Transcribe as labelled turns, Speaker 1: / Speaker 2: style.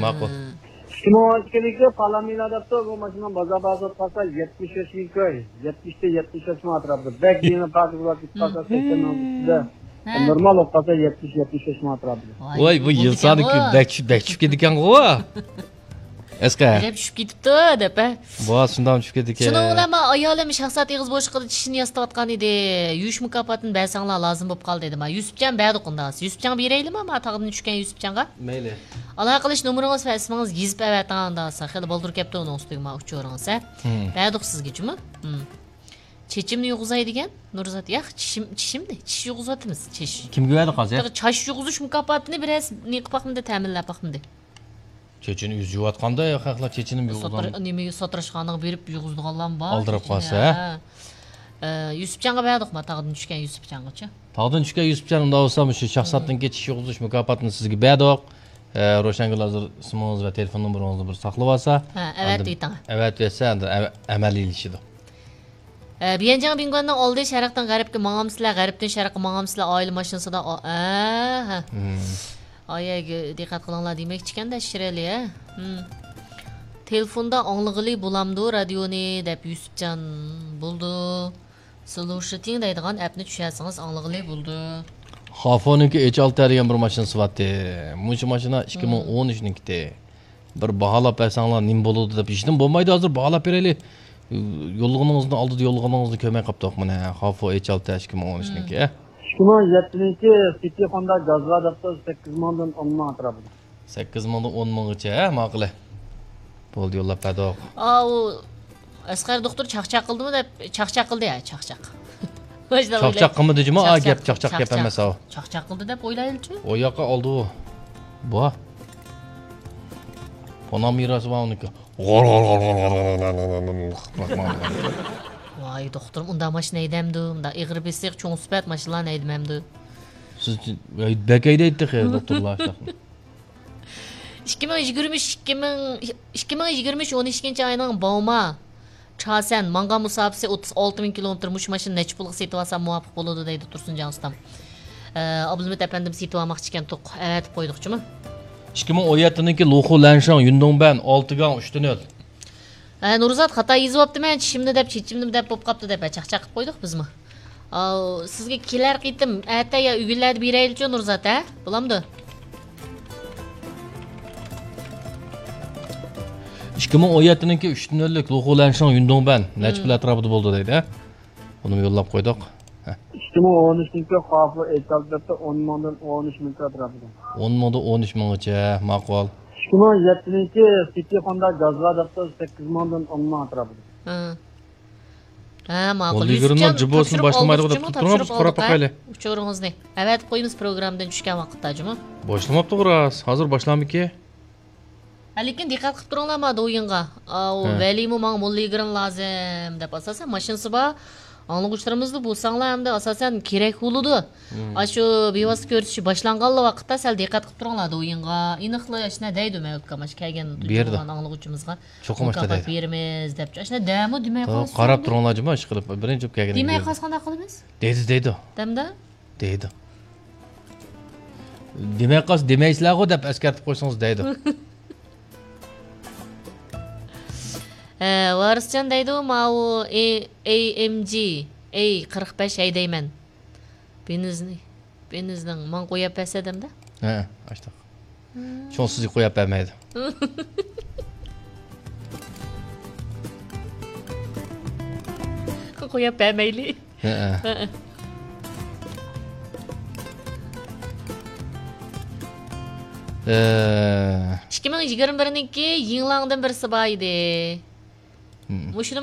Speaker 1: ma'qul.
Speaker 2: 2012'de Palamila'da bu maçının bazı pasa 73 bin köy. 70'te 73 matrabdı. Bek yine parti vakit pasa 86'da. Normal o pasa 70-75 matrabdı.
Speaker 1: Voy bu yıl sanıki bekçip kediken o. Eska.
Speaker 3: Hep düşüp ketipti dep.
Speaker 1: Bu şundan düşüp kediken.
Speaker 3: Şunu ulama ayolem şahsat eg'iz bosh qilib tishini yastatgan edi. Yush mukofotini bersanglar lozim bo'lib qoldi dedim. Yusufcan berdi qundas. Yusufcan bereylimi ama taqdim tushgan Yusufcanga?
Speaker 1: Mayli.
Speaker 3: Aloqa qilish nomeringiz va ismingiz yezib avatingda xeli bo'ldir kepti uni ustiga ma uchoringiz. Berdik sizga jumi. Chechimni yug'izay degan Nurzat. Yo'q, chishimni. Chish yug'izatimiz, chish.
Speaker 1: Kimga berdi hozir?
Speaker 3: Chash yug'izish mukofotini biroz ne qilib baqmidi, ta'minlab baqmidi.
Speaker 1: Chechini yüz yuvatqanda ya haqlar chechinim yuğuzdan.
Speaker 3: Nimaga sotirishganini berib yuğizdiganlar bor.
Speaker 1: Aldirib qolsa.
Speaker 3: Yusufcanga berdik ma taqdim tushgan Yusufcangacha.
Speaker 1: Taqdim tushgan Yusufcan unda olsa shu shaxsatdan ketish yuğuzish mukofotini sizga berdik. Ro'shangul hozir ismingiz va telefon nomeringizni bir saqlab olsa.
Speaker 3: Ha, evet deytan.
Speaker 1: Evet desa endi amaliy ishidi.
Speaker 3: Biyanjang Bingwandan oldi sharqdan g'arbga mang'amsizlar, g'arbdan sharqqa mang'amsizlar oila mashinasida. Ayaga diqqat qilinglar demoqchi ekanda Shirali, ha. Telefonda anglag'ili bo'lamdi radioni deb Yusufjon bo'ldi. Слушатин deydigan appni tushirsangiz anglag'ili bo'ldi.
Speaker 1: Xafoniki H6 degan bir mashinasi bor-edi. Mush mashina 2013nikda. Bir baholab bersanglar nim bo'ladi deb ishdim bo'lmaydi hozir baholab beraylik. Yo'llig'ingizni oldida yo'llig'ingizni ko'may qoptoq mana Xafo H6 2013niki.
Speaker 2: 2007'deki City Honda gazla dapta 8 mandan 10 man atrapıda.
Speaker 1: 8 mandan 10 mangacha, ma'qul. Bo'ldi yo'llab berdik.
Speaker 3: O Asqar doktor chaqchaq qildimi deb chaqchaq qildi ya, chaqchaq.
Speaker 1: Chaqchaq qilmadimi? Gap chaqchaq gap emas o.
Speaker 3: Chaqchaq qildi deb o'ylaydi-chi?
Speaker 1: O yoqqa oldi u. Bu. Ona mirosi bor uniki.
Speaker 3: Vay doktorum unda mashina aydamdi, unda ig'ir besiq cho'ng sifat mashinalarni aydamamdi.
Speaker 1: Siz bakayda aytdi xeyr doktorlar.
Speaker 3: 2020-12 ayning Bauma Chasan Manga musofasi 36 bin kilometr mush mashina necha pulga setib olsam muvofiq bo'ladi deydi Tursunjon ustam. Abdulmit apandim setib olmoqchi ekan to'q aytib qo'ydiqchimi?
Speaker 1: 2017niki Luxu Lanshan Yundongban 6-3-0.
Speaker 3: Nurzat xato yezib olibdiman, chishimni deb chechimni deb bo'lib qopti deb chaqchaq qilib qo'ydik bizmi? Sizga kelar qitim ata ya uylarni beraylik-chi Nurzat, ha? Bo'lamdi?
Speaker 1: 2017niki 3-0lik Luxu Lanshan Yundongban necha pul atrofida bo'ldi deydi. Uni yo'llab qo'ydik.
Speaker 2: 2013'deki Xafo H6'da 10 mandan 13 min atrapıda.
Speaker 1: 10 mandan 13 mangacha, ma'qul.
Speaker 2: 2007'deki City Honda gazla dapta 8 mandan 10 man atrapıda.
Speaker 3: Ha, ma'qul.
Speaker 1: Yusufjon jibosin boshlamaydi deb turibmiz, qarab boqaylik.
Speaker 3: Uchoringizni. Evet, qo'yimiz programdan tushgan vaqtdajimi?
Speaker 1: Boshlamabdi xo'ras. Hozir boshlamiki?
Speaker 3: Lekin diqqat qilib turinglarmi o'yinga. Valimi menga mulligirim lozim deb asosan mashinasi bor. Anglag'uchilarimizda bo'lsanglar hamda asosan kerak bo'ladi. Shu bevosita ko'ritish boshlangan vaqtda sal diqqat qilib turinglar o'yinga. Aniqli shuna deydi Mayotqamash kelgan anglag'uchimizga.
Speaker 1: Cho'qimashda deydi.
Speaker 3: Beramiz deb. Shuna dami demay qolsa.
Speaker 1: Qarab turinglarmi ish qilib birinchi kelgan.
Speaker 3: Demay qolsa qanday qilamiz?
Speaker 1: Deydi.
Speaker 3: Damda?
Speaker 1: Deydi. Demay qolsa demaysizlar-ku deb askartib qo'ysangiz deydi.
Speaker 3: Varisjon deydi u mau AMG A45 haydayman. Benizning men qo'yib bersadimda?
Speaker 1: Ha, ashta. Shon sizni qo'yib bermaydi.
Speaker 3: Qo'yib bermayli.
Speaker 1: Ha.
Speaker 3: 2021niki yinglardan birisi bor edi. Mushuni